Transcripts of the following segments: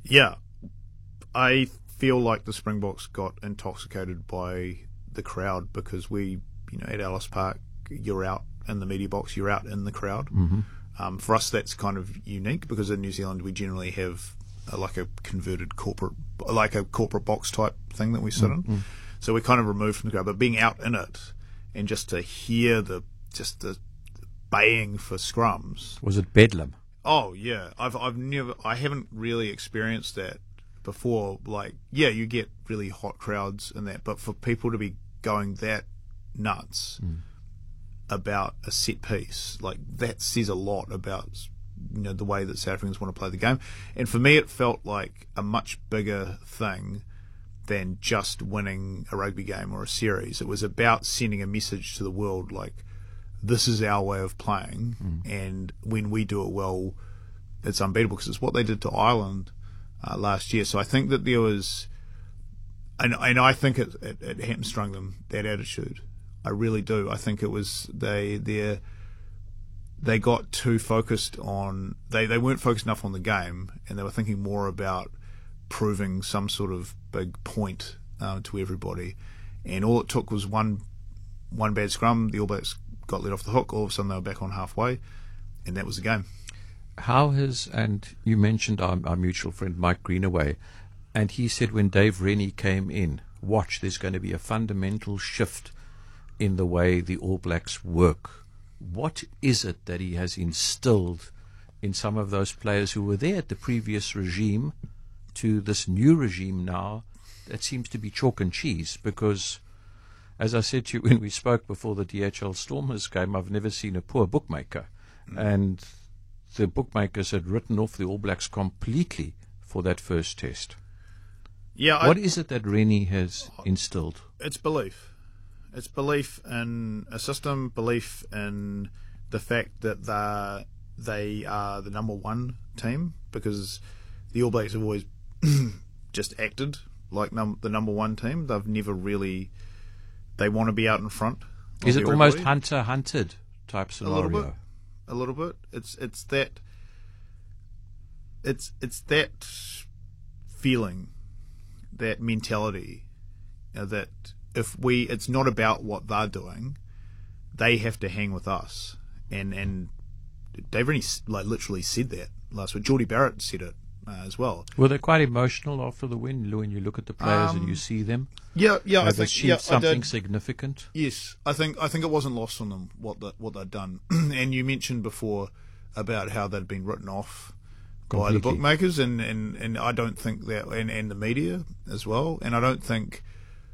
Yeah, I feel like the Springboks got intoxicated by the crowd because at Ellis Park, you're out in the media box, you're out in the crowd. Mm-hmm. For us, that's kind of unique because in New Zealand we generally have like a converted corporate box type thing that we sit in. So we're kind of removed from the crowd. But being out in it and just to hear the baying for scrums. Was it bedlam? Oh yeah, I haven't really experienced that before. Like, yeah, you get really hot crowds and that, but for people to be going that nuts about a set piece, like that says a lot about the way that South Africans want to play the game. And for me, it felt like a much bigger thing than just winning a rugby game or a series. It was about sending a message to the world, like, this is our way of playing, and when we do it well, it's unbeatable, because it's what they did to Ireland last year. So I think that there was, and I think it hamstrung them, that attitude. I really do. I think it was they got too focused on, they weren't focused enough on the game, and they were thinking more about proving some sort of big point to everybody. And all it took was one bad scrum. The All Blacks got let off the hook. All of a sudden they were back on halfway, and that was the game. And you mentioned our mutual friend Mike Greenaway, and he said when Dave Rennie came in, watch, there's going to be a fundamental shift in the way the All Blacks work. What is it that he has instilled in some of those players who were there at the previous regime to this new regime now that seems to be chalk and cheese? Because, as I said to you when we spoke before the DHL Stormers game, I've never seen a poor bookmaker. And the bookmakers had written off the All Blacks completely for that first test. Yeah. What is it that Rennie has instilled? It's belief. It's belief in a system, belief in the fact that they are the number one team, because the All Blacks have always just acted like the number one team. They've never really... They want to be out in front. Is it almost hunter-hunted type scenario? A little bit. It's that feeling, that mentality, that it's not about what they're doing, they have to hang with us. And Dave Rennie literally said that last week. Geordie Barrett said it as well. Were they quite emotional after the win, when you look at the players and you see them? Yeah, I think something significant. Yes, I think it wasn't lost on them what they'd done. And you mentioned before about how they'd been written off by the bookmakers, and I don't think that, and the media as well. And I don't think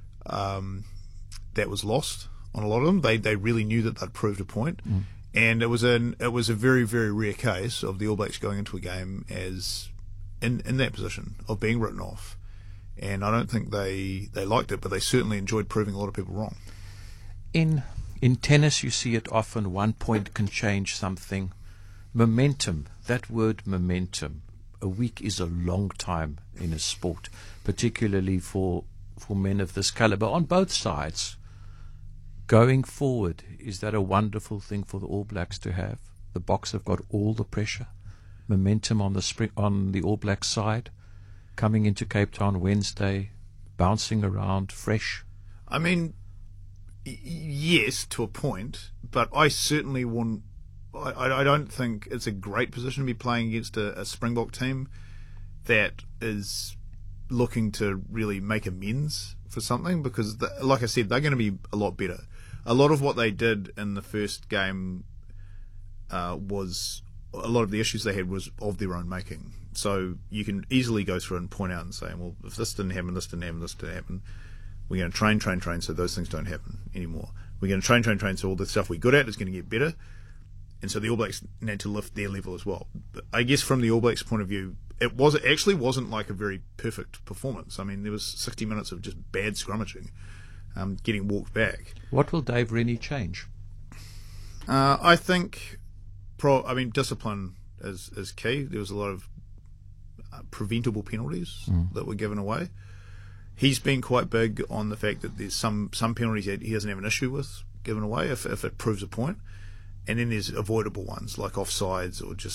that was lost on a lot of them. They really knew that they'd proved a point. And it was a very, very rare case of the All Blacks going into a game as in that position of being written off. And I don't think they liked it, but they certainly enjoyed proving a lot of people wrong. In tennis, you see it often. 1 point can change something. Momentum, that word momentum. A week is a long time in a sport, particularly for men of this caliber on both sides. Going forward, is that a wonderful thing for the All Blacks to have? The Boks have got all the pressure, momentum on the All Blacks side, coming into Cape Town Wednesday, bouncing around, fresh. I mean, yes, to a point, but I certainly wouldn't. I don't think it's a great position to be playing against a Springbok team that is looking to really make amends for something, because, like I said, they're going to be a lot better. A lot of what they did in the first game was, a lot of the issues they had was of their own making. So you can easily go through and point out and say, well, if this didn't happen, this didn't happen, this didn't happen, we're going to train so those things don't happen anymore. We're going to train so all the stuff we're good at is going to get better. And so the All Blacks need to lift their level as well. But I guess from the All Blacks' point of view, it actually wasn't like a very perfect performance. I mean, there was 60 minutes of just bad scrummaging, getting walked back. What will Dave Rennie change? I think, discipline is key. There was a lot of preventable penalties that were given away. He's been quite big on the fact that there's some penalties he doesn't have an issue with giving away if it proves a point. And then there's avoidable ones like offsides or just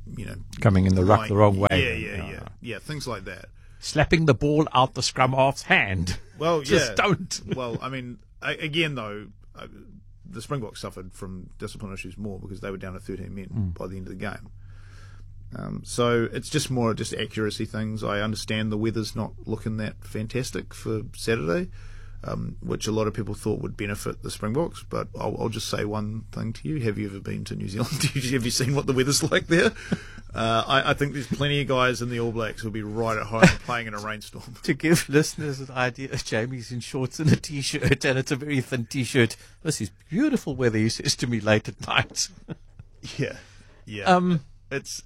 coming in the ruck the wrong way. Yeah, things like that. Slapping the ball out the scrum half's hand. Well, Just don't. Well, I mean, again, though, the Springboks suffered from discipline issues more because they were down to 13 men by the end of the game. So it's just more just accuracy things. I understand the weather's not looking that fantastic for Saturday, which a lot of people thought would benefit the Springboks. But I'll just say one thing to you. Have you ever been to New Zealand? Have you seen what the weather's like there? I think there's plenty of guys in the All Blacks who'll be right at home playing in a rainstorm. To give listeners an idea, Jamie's in shorts and a T-shirt, and it's a very thin T-shirt. This is beautiful weather, he says to me late at night. Yeah. It's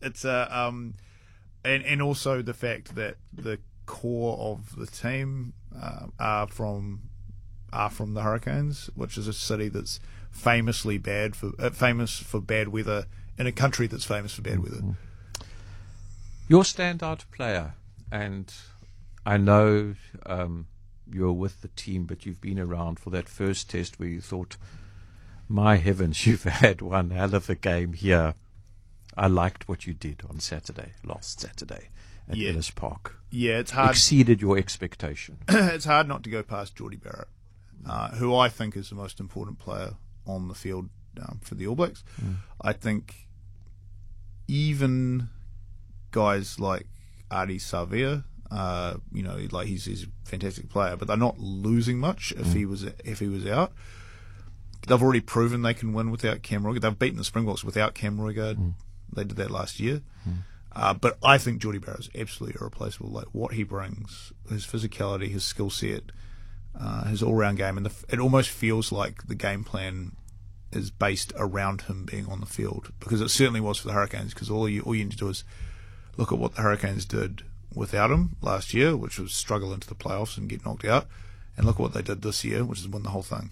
and also the fact that the core of the team are from the Hurricanes, which is a city that's famous for bad weather in a country that's famous for bad weather. Your standout player, and I know you're with the team, but you've been around for that first test where you thought, my heavens, you've had one hell of a game here. I liked what you did on last Saturday at Ellis Park. Yeah, it's hard. Exceeded your expectation. It's hard not to go past Jordie Barrett, who I think is the most important player on the field for the All Blacks. I think even guys like Ardie Savea, he's a fantastic player, but they're not losing much if he was out. They've already proven they can win without Cam Roigard. They've beaten the Springboks without Cam Roigard. They did that last year. But I think Jordie Barrett is absolutely irreplaceable. Like what he brings, his physicality, his skill set, his all-round game, and it almost feels like the game plan is based around him being on the field, because it certainly was for the Hurricanes. Because all you need to do is look at what the Hurricanes did without him last year, which was struggle into the playoffs and get knocked out, and look at what they did this year, which is win the whole thing.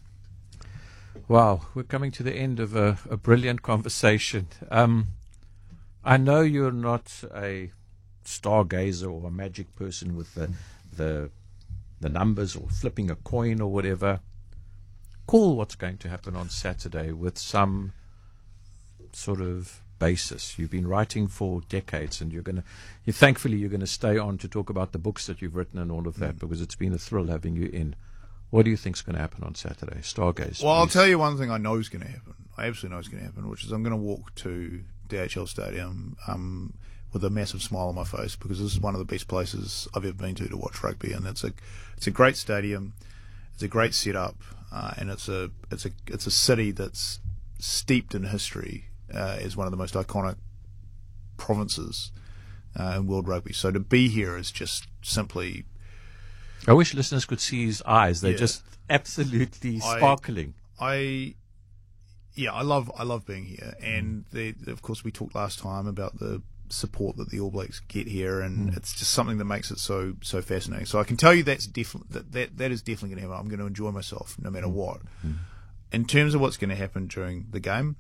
Wow, we're coming to the end of a brilliant conversation. I know you're not a stargazer or a magic person with the numbers or flipping a coin or whatever. Call what's going to happen on Saturday with some sort of basis. You've been writing for decades, and thankfully you're going to stay on to talk about the books that you've written and all of that, because it's been a thrill having you in. What do you think is going to happen on Saturday? Stargaze. Well, I'll tell you one thing I know is going to happen. I absolutely know is going to happen, which is I'm going to walk to DHL Stadium with a massive smile on my face, because this is one of the best places I've ever been to watch rugby, and it's a great stadium, it's a great setup, and it's a city that's steeped in history as one of the most iconic provinces in world rugby. So to be here is just simply. I wish listeners could see his eyes. They're just absolutely sparkling. I love being here, and of course we talked last time about the support that the All Blacks get here, and it's just something that makes it so fascinating. So I can tell you that is definitely going to happen. I'm going to enjoy myself no matter what. In terms of what's going to happen during the game,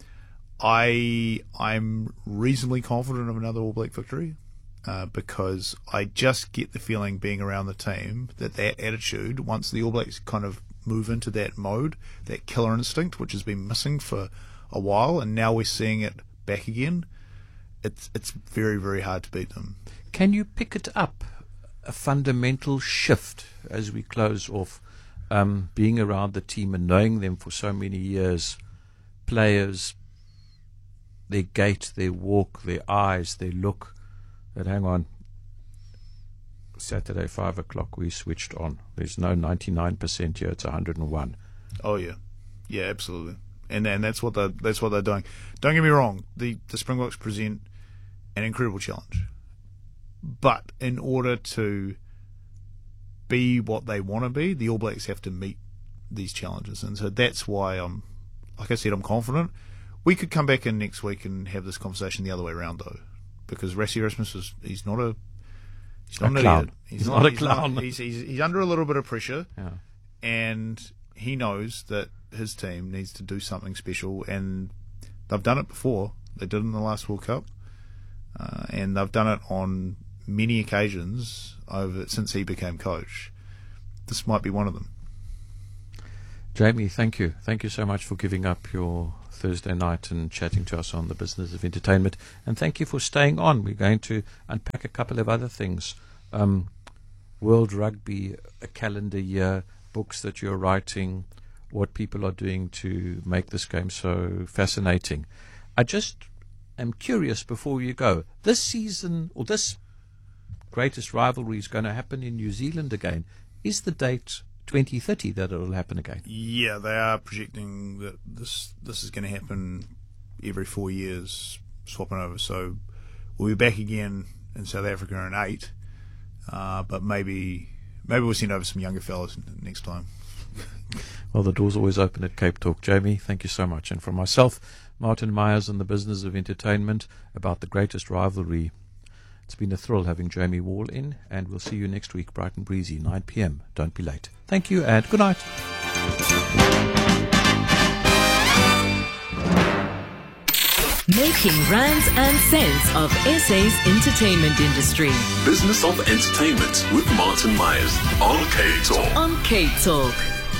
I'm reasonably confident of another All Black victory. Because I just get the feeling, being around the team, that attitude, once the All Blacks kind of move into that mode, that killer instinct, which has been missing for a while, and now we're seeing it back again, it's very, very hard to beat them. Can you pick it up, a fundamental shift as we close off, being around the team and knowing them for so many years, players, their gait, their walk, their eyes, their look, that hang on, Saturday 5 o'clock we switched on. There's no 99% here, it's 101. Oh yeah, absolutely, and that's what they're doing. Don't get me wrong, the Springboks present an incredible challenge, but in order to be what they want to be, the All Blacks have to meet these challenges, and so that's why I'm confident. We could come back in next week and have this conversation the other way around, though. Because Rassie Erasmus he's not a clown. He's not a clown. He's under a little bit of pressure, yeah. And he knows that his team needs to do something special, and they've done it before. They did it in the last World Cup, and they've done it on many occasions since he became coach. This might be one of them. Jamie, thank you so much for giving up your Thursday night and chatting to us on the business of entertainment. And thank you for staying on. We're going to unpack a couple of other things. World Rugby, a calendar year, books that you're writing, what people are doing to make this game so fascinating. I just am curious before you go. This season, or this greatest rivalry is going to happen in New Zealand again. Is the date 2030 that it will happen again? Yeah, they are projecting that this is going to happen every 4 years, swapping over. So we'll be back again in South Africa in 8, but maybe we'll send over some younger fellas next time. Well, the door's always open at Cape Talk. Jamie, thank you so much. And from myself, Martin Myers, on the business of entertainment, about the greatest rivalry. It's been a thrill having Jamie Wall in, and we'll see you next week, bright and breezy, 9 p.m. Don't be late. Thank you, and good night. Making rands and cents of SA's entertainment industry. Business of Entertainment with Martin Myers on Cape Talk. On Cape Talk.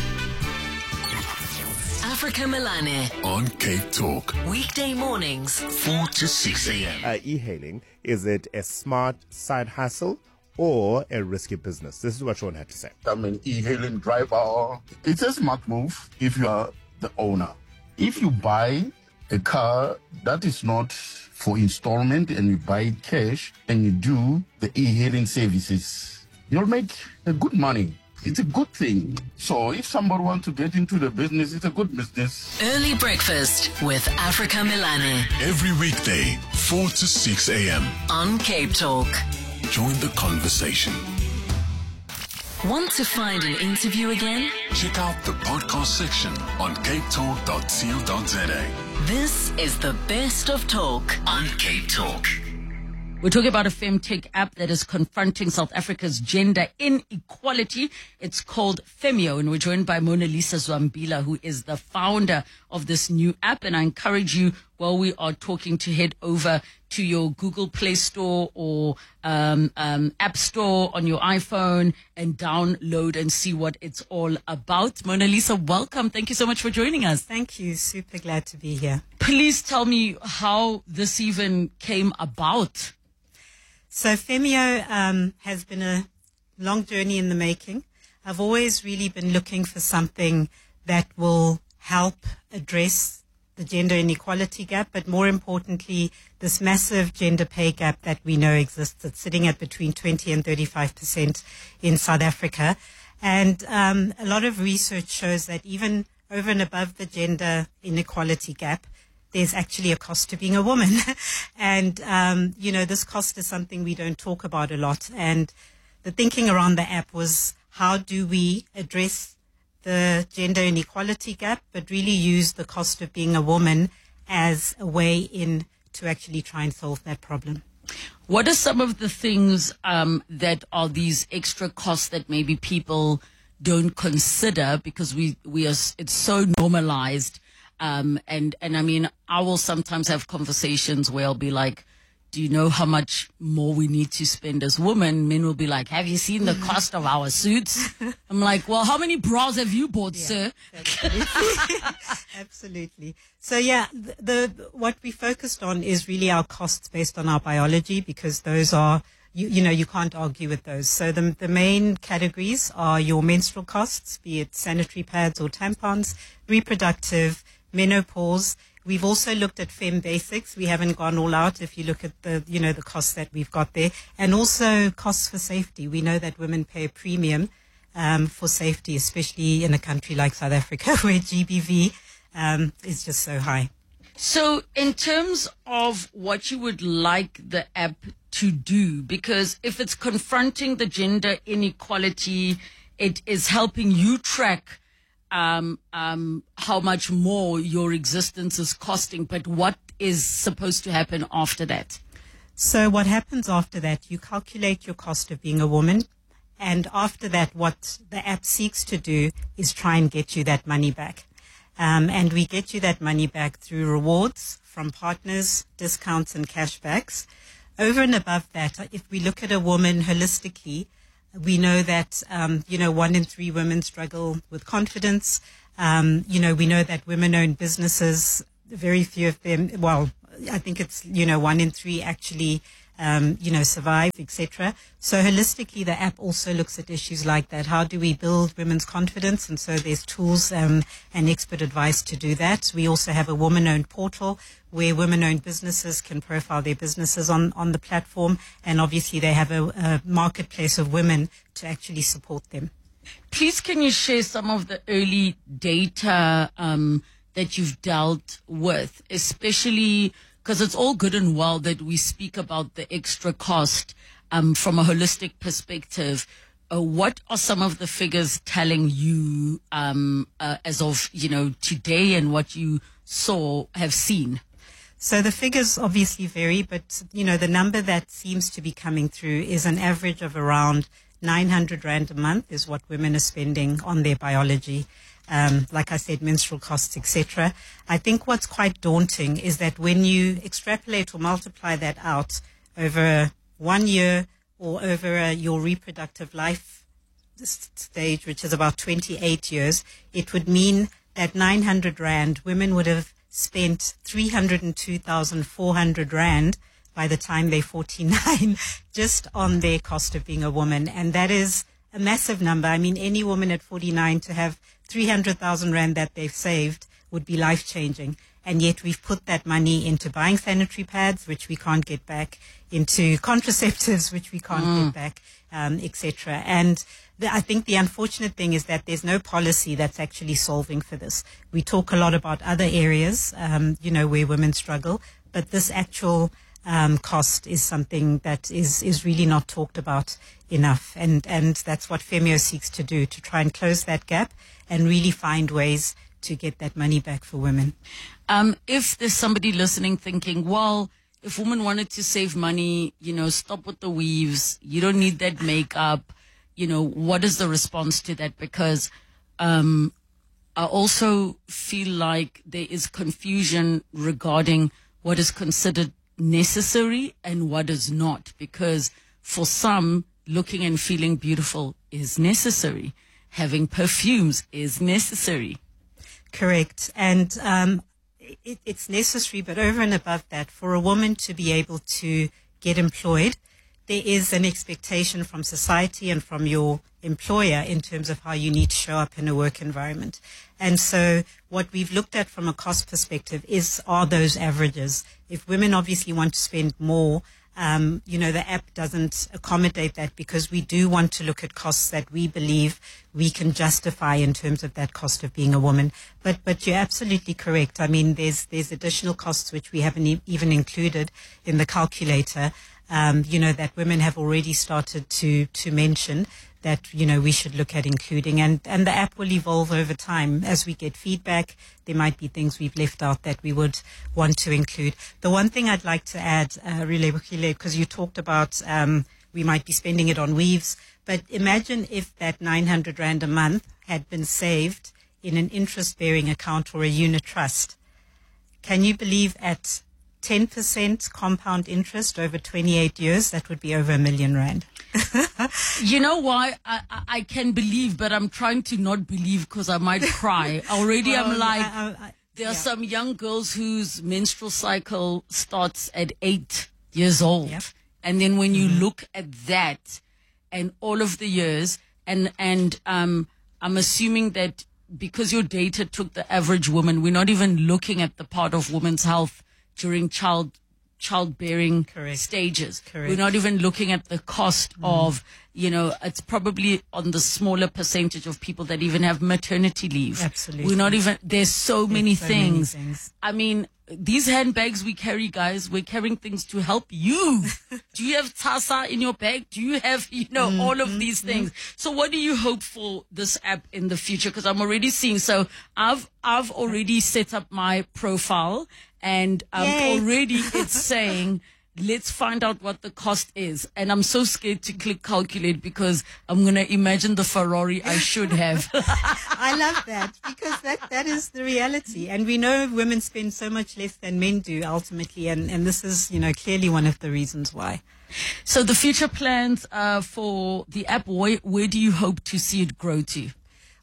Africa Milane. On Cape Talk. Weekday mornings, 4 to 6 a.m. E-hailing, is it a smart side hustle or a risky business? This is what Sean had to say. I'm an e-hailing driver. It's a smart move if you are the owner. If you buy a car that is not for installment and you buy it cash and you do the e-hailing services, you'll make a good money. It's a good thing. So if somebody wants to get into the business, it's a good business. Early breakfast with Africa Milane. Every weekday, 4 to 6 a.m. On Cape Talk. Join the conversation. Want to find an interview again? Check out the podcast section on capetalk.co.za. This is the best of talk on Cape Talk. We're talking about a femtech app that is confronting South Africa's gender inequality. It's called Femio, and we're joined by Mona Lisa Zwambila, who is the founder of this new app. And I encourage you, while we are talking, to head over to your Google Play Store or App Store on your iPhone and download and see what it's all about. Mona Lisa, welcome. Thank you so much for joining us. Thank you. Super glad to be here. Please tell me how this even came about. So Femio has been a long journey in the making. I've always really been looking for something that will help address the gender inequality gap, but more importantly, this massive gender pay gap that we know exists. It's sitting at between 20 and 35% in South Africa. And a lot of research shows that even over and above the gender inequality gap, there's actually a cost to being a woman. And, this cost is something we don't talk about a lot. And the thinking around the app was, how do we address the gender inequality gap, but really use the cost of being a woman as a way in to actually try and solve that problem? What are some of the things that are these extra costs that maybe people don't consider because it's so normalized? And I mean, I will sometimes have conversations where I'll be like, do you know how much more we need to spend as women? Men will be like, have you seen the cost of our suits? I'm like, well, how many bras have you bought, sir? Absolutely. Absolutely. So yeah, what we focused on is really our costs based on our biology, because those are, you can't argue with those. So the main categories are your menstrual costs, be it sanitary pads or tampons, reproductive, menopause. We've also looked at Fem Basics. We haven't gone all out if you look at the costs that we've got there. And also costs for safety. We know that women pay a premium for safety, especially in a country like South Africa where GBV is just so high. So in terms of what you would like the app to do, because if it's confronting the gender inequality, it is helping you track how much more your existence is costing, but what is supposed to happen after that? So what happens after that, you calculate your cost of being a woman, and after that, what the app seeks to do is try and get you that money back. And we get you that money back through rewards from partners, discounts and cashbacks. Over and above that, if we look at a woman holistically, we know that, 1 in 3 women struggle with confidence. We know that women-owned businesses, very few of them, well, I think it's, 1 in 3 actually, survive, etc. So holistically, the app also looks at issues like that. How do we build women's confidence? And so there's tools and expert advice to do that. We also have a woman-owned portal where women-owned businesses can profile their businesses on the platform. And obviously they have a marketplace of women to actually support them. Please, can you share some of the early data that you've dealt with, especially because it's all good and well that we speak about the extra cost from a holistic perspective. What are some of the figures telling you as of, today and what you have seen? So the figures obviously vary, but, the number that seems to be coming through is an average of around 900 Rand a month is what women are spending on their biology. Like I said, menstrual costs, etc. I think what's quite daunting is that when you extrapolate or multiply that out over 1 year or over your reproductive life stage, which is about 28 years, it would mean that 900 Rand, women would have spent 302,400 Rand by the time they're 49 just on their cost of being a woman. And that is a massive number. I mean, any woman at 49 to have 300,000 Rand that they've saved would be life-changing. And yet we've put that money into buying sanitary pads, which we can't get back, into contraceptives, which we can't get back, etc. And I think the unfortunate thing is that there's no policy that's actually solving for this. We talk a lot about other areas, where women struggle, but this actual cost is something that is really not talked about enough. And that's what Femio seeks to do, to try and close that gap and really find ways to get that money back for women. If there's somebody listening thinking, well, if women wanted to save money, stop with the weaves, you don't need that makeup, what is the response to that? Because I also feel like there is confusion regarding what is considered necessary and what is not, because for some, looking and feeling beautiful is necessary. Having perfumes is necessary. Correct. And it's necessary, but over and above that, for a woman to be able to get employed, there is an expectation from society and from your employer in terms of how you need to show up in a work environment. And so what we've looked at from a cost perspective are those averages. If women obviously want to spend more, the app doesn't accommodate that, because we do want to look at costs that we believe we can justify in terms of that cost of being a woman. But you're absolutely correct. I mean, there's additional costs which we haven't even included in the calculator, that women have already started to mention that, we should look at including. And the app will evolve over time. As we get feedback, there might be things we've left out that we would want to include. The one thing I'd like to add, because you talked about we might be spending it on weaves, but imagine if that 900 Rand a month had been saved in an interest-bearing account or a unit trust. Can you believe at 10% compound interest over 28 years, that would be over R1 million. You know why? I can believe, but I'm trying to not believe because I might cry. Already I'm like, there are some young girls whose menstrual cycle starts at 8 years old. Yep. And then when you look at that and all of the years, and I'm assuming that because your data took the average woman, we're not even looking at the part of women's health during childbearing stages. Correct. We're not even looking at the cost of, it's probably on the smaller percentage of people that even have maternity leave. Absolutely. We're not even, there's so many things. I mean, these handbags we carry, guys, we're carrying things to help you. Do you have Tasa in your bag? Do you have, all of these things? So what do you hope for this app in the future? Because I'm already seeing, so I've already set up my profile, and already it's saying, let's find out what the cost is. And I'm so scared to click calculate because I'm going to imagine the Ferrari I should have. I love that, because that is the reality. And we know women spend so much less than men do ultimately. And this is, clearly one of the reasons why. So the future plans for the app, where do you hope to see it grow to?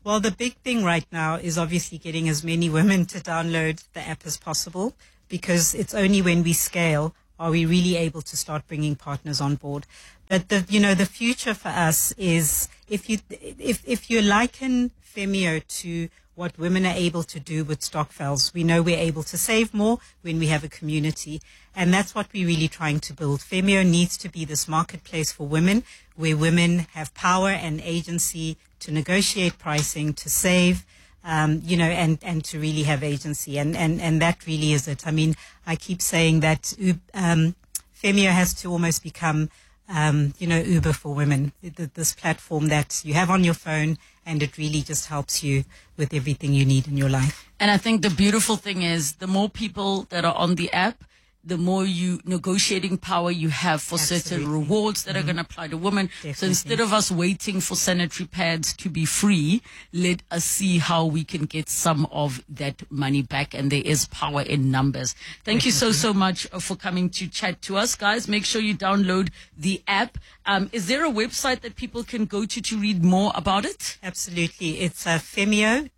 Well, the big thing right now is obviously getting as many women to download the app as possible, because it's only when we scale are we really able to start bringing partners on board. But the future for us is if you liken Femio to what women are able to do with Stokvels, we know we're able to save more when we have a community. And that's what we're really trying to build. Femio needs to be this marketplace for women, where women have power and agency to negotiate pricing, to save, and to really have agency. And that really is it. I mean, I keep saying that Femio has to almost become Uber for women, this platform that you have on your phone, and it really just helps you with everything you need in your life. And I think the beautiful thing is the more people that are on the app, the more negotiating power you have for certain rewards that are going to apply to women. Definitely. So instead of us waiting for sanitary pads to be free, let us see how we can get some of that money back. And there is power in numbers. Thank you so much for coming to chat to us, guys. Make sure you download the app. Is there a website that people can go to read more about it? Absolutely. It's femio.io.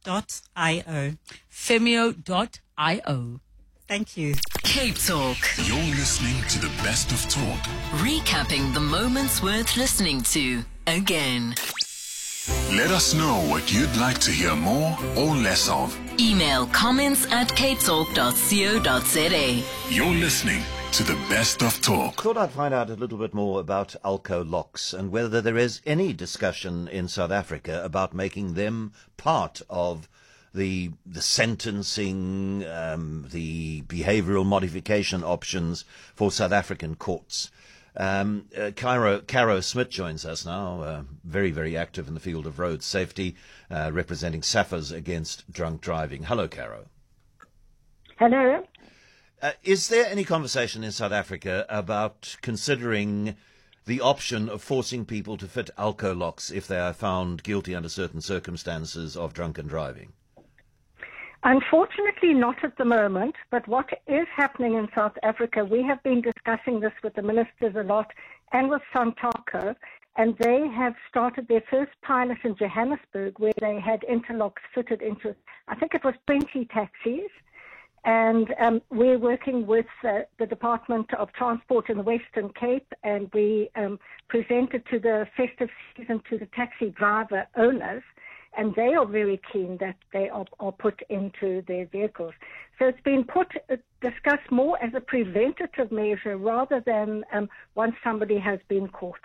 Femio.io. Thank you. Cape Talk. You're listening to the best of talk. Recapping the moments worth listening to again. Let us know what you'd like to hear more or less of. Email comments@capetalk.co.za. You're listening to the best of talk. Thought I'd find out a little bit more about Alco Locks and whether there is any discussion in South Africa about making them part of the sentencing, the behavioural modification options for South African courts. Caro Smith joins us now, very, very active in the field of road safety, representing SAFAs against drunk driving. Hello, Caro. Hello. Is there any conversation in South Africa about considering the option of forcing people to fit Alco locks if they are found guilty under certain circumstances of drunken driving? Unfortunately, not at the moment, but what is happening in South Africa, we have been discussing this with the ministers a lot and with Santaco, and they have started their first pilot in Johannesburg where they had interlocks fitted into, I think it was 20 taxis, and we're working with the Department of Transport in the Western Cape, and we presented to the festive season to the taxi driver owners, and they are very keen that they are put into their vehicles. So it's been discussed more as a preventative measure rather than once somebody has been caught.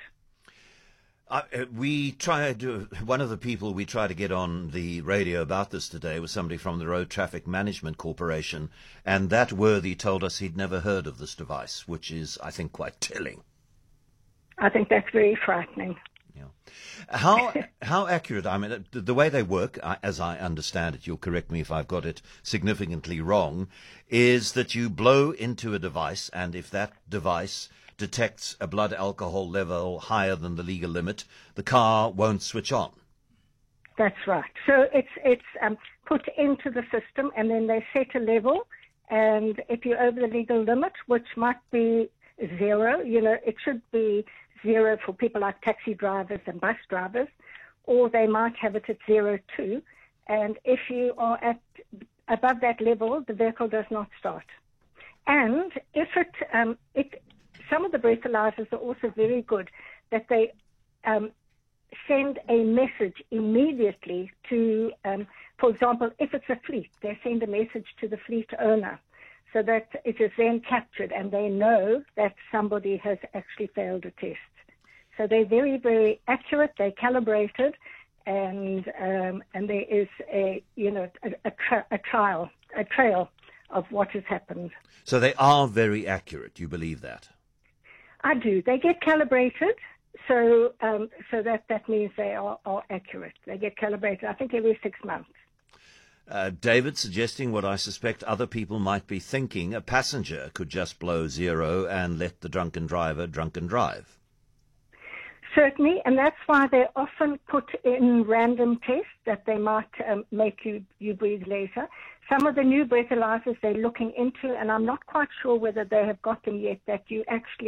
One of the people we tried to get on the radio about this today was somebody from the Road Traffic Management Corporation, and that worthy told us he'd never heard of this device, which is, I think, quite telling. I think that's very frightening. How accurate? I mean, the way they work, as I understand it, you'll correct me if I've got it significantly wrong, is that you blow into a device, and if that device detects a blood alcohol level higher than the legal limit, the car won't switch on. That's right. So it's put into the system, and then they set a level, and if you're over the legal limit, which might be 0, it should be 0 for people like taxi drivers and bus drivers, or they might have it at 0 too. And if you are above that level, the vehicle does not start. And if some of the breathalyzers are also very good that they send a message immediately to, for example, if it's a fleet, they send a message to the fleet owner, so that it is then captured and they know that somebody has actually failed a test. So they're very, very accurate, they're calibrated, and there is a trail of what has happened. So they are very accurate, you believe that? I do. They get calibrated, so that means they are accurate. They get calibrated, I think, every 6 months. David suggesting what I suspect other people might be thinking, a passenger could just blow 0 and let the drunken driver drunken drive. Certainly, and that's why they often put in random tests that they might make you breathe later. Some of the new breathalyzers they're looking into, and I'm not quite sure whether they have got them yet, that you actually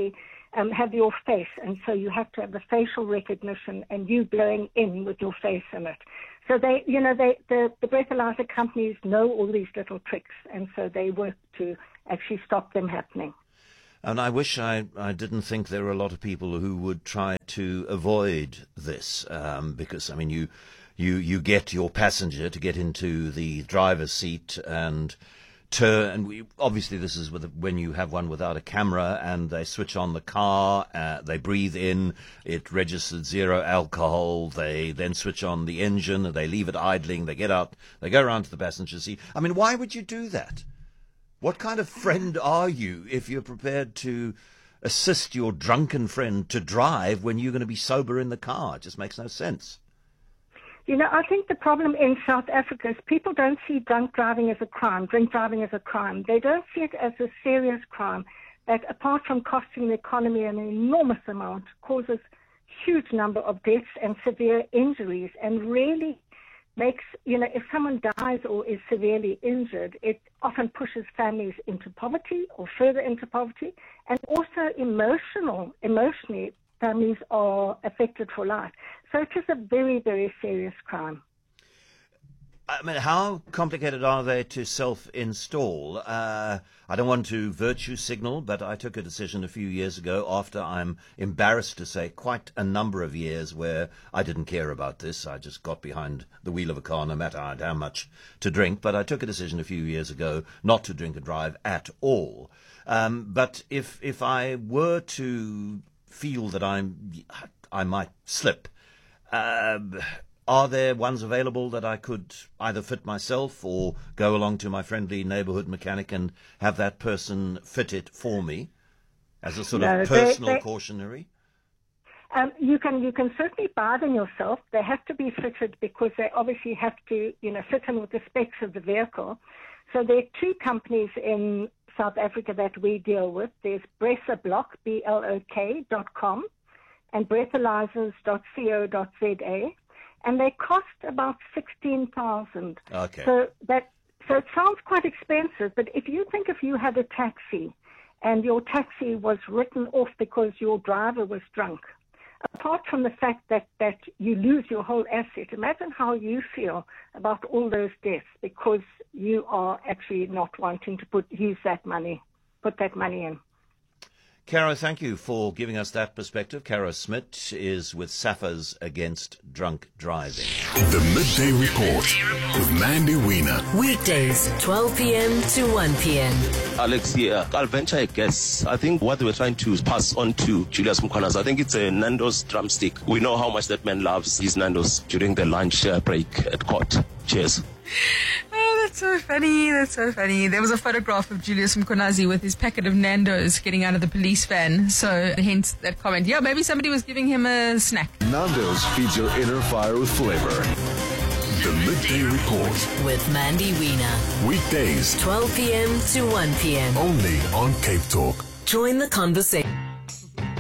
have your face, and so you have to have the facial recognition and you blowing in with your face in it. So the breathalyzer companies know all these little tricks, and so they work to actually stop them happening. And I wish I didn't think there were a lot of people who would try to avoid this, because, I mean, you get your passenger to get into the driver's seat and obviously this is when you have one without a camera, and they switch on the car, they breathe in, it registers 0 alcohol, they then switch on the engine, and they leave it idling, they get out, they go around to the passenger seat. I mean, why would you do that? What kind of friend are you if you're prepared to assist your drunken friend to drive when you're going to be sober in the car? It just makes no sense. I think the problem in South Africa is people don't see drink driving as a crime. They don't see it as a serious crime that, apart from costing the economy an enormous amount, causes huge number of deaths and severe injuries, and really makes, if someone dies or is severely injured, it often pushes families into poverty or further into poverty, and also emotionally, families are affected for life. So it is a very, very serious crime. I mean, how complicated are they to self-install? I don't want to virtue signal, but I took a decision a few years ago, after, I'm embarrassed to say, quite a number of years where I didn't care about this. I just got behind the wheel of a car no matter how much to drink. But I took a decision a few years ago not to drink and drive at all. But if I were to feel that I might slip, are there ones available that I could either fit myself or go along to my friendly neighbourhood mechanic and have that person fit it for me as a sort of personal cautionary? You can certainly buy them yourself. They have to be fitted because they obviously have to, fit in with the specs of the vehicle. So there are two companies in South Africa that we deal with. There's Bressablock, BLOK.com, and breathalyzers.co.za. And they cost about 16,000. Okay. So it sounds quite expensive, but if you had a taxi and your taxi was written off because your driver was drunk, apart from the fact that you lose your whole asset, imagine how you feel about all those deaths because you are actually not wanting to put that money in. Cara, thank you for giving us that perspective. Cara Smith is with SAFA's Against Drunk Driving. The Midday Report with Mandy Wiener. Weekdays, 12 p.m. to 1 p.m. Alex here. I'll venture a guess. I think what they were trying to pass on to Julius Mkhwanazi, I think it's a Nando's drumstick. We know how much that man loves his Nando's during the lunch break at court. Cheers. Oh, that's so funny. There was a photograph of Julius Mkhwanazi with his packet of Nando's getting out of the police van. So hence that comment. Yeah, maybe somebody was giving him a snack. Nando's feeds your inner fire with flavor. The Midday Report with Mandy Wiener. Weekdays, 12 p.m. to 1 p.m. only on Cape Talk. Join the conversation.